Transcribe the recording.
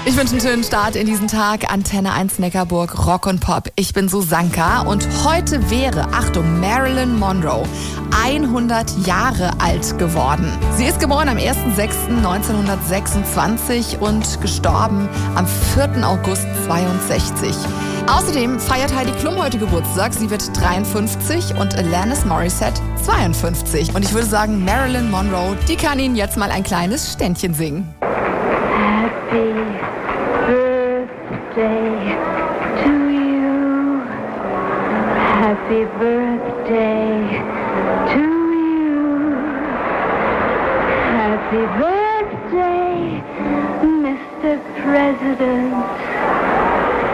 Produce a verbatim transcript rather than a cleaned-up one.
Ich wünsche einen schönen Start in diesen Tag. Antenne eins Neckarburg, Rock und Pop. Ich bin Susanka und heute wäre, Achtung, Marilyn Monroe hundert Jahre alt geworden. Sie ist geboren am ersten sechsten neunzehnhundertsechsundzwanzig und gestorben am vierten August zweiundsechzig. Außerdem feiert Heidi Klum heute Geburtstag. Sie wird dreiundfünfzig und Alanis Morissette zweiundfünfzig. Und ich würde sagen, Marilyn Monroe, die kann Ihnen jetzt mal ein kleines Ständchen singen. Happy birthday to you. Happy birthday to you. Happy birthday, Mister President.